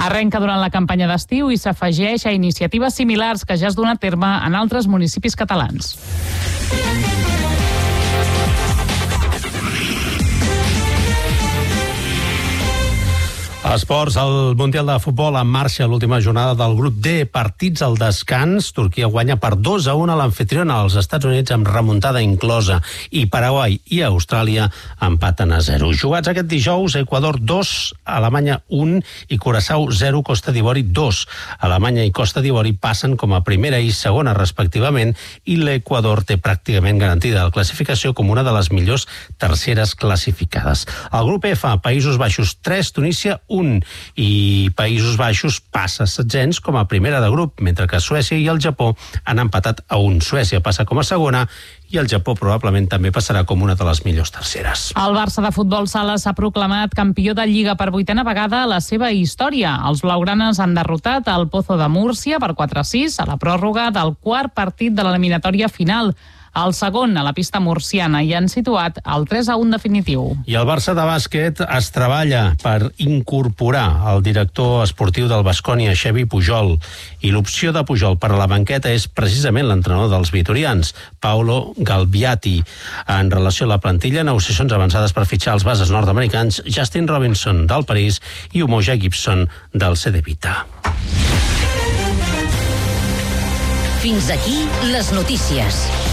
Arrenca durant la campanya d'estiu i s'afegeix a iniciatives similars que ja es duen a terme en altres municipis catalans. Esports, el Mundial de Futbol en marxa, l'última jornada del grup D, partits al descans. Turquia guanya per 2-1 a l'amfitriona als Estats Units amb remuntada inclosa, i Paraguai i Austràlia empaten a 0. Jugats aquest dijous, Equador 2, Alemanya 1 i Curaçao 0, Costa d'Ivori 2. Alemanya i Costa d'Ivori passen com a primera i segona respectivament, i l'Equador té pràcticament garantida la classificació com una de les millors terceres classificades. El grup F, Països Baixos 3, Tunísia 1, i Països Baixos passa setzents com a primera de grup, mentre que Suècia i el Japó han empatat a 1. Suècia passa com a segona i el Japó probablement també passarà com una de les millors terceres. El Barça de futbol sala s'ha proclamat campió de Lliga per 8a vegada a la seva història. Els blaugranes han derrotat el Pozo de Múrcia per 4-6 a la pròrroga del quart partit de l'eliminatòria final. El segon a la pista murciana i han situat el 3-1 definitiu. I el Barça de bàsquet es treballa per incorporar el director esportiu del Baskonia, Xavi Pujol, i l'opció de Pujol per a la banqueta és precisament l'entrenador dels vitorians, Paolo Galbiati. En relació a la plantilla, negociacions avançades per fitxar els bases nord-americans Justin Robinson del París i Umoja Gibson del CD Vita. Fins aquí les notícies.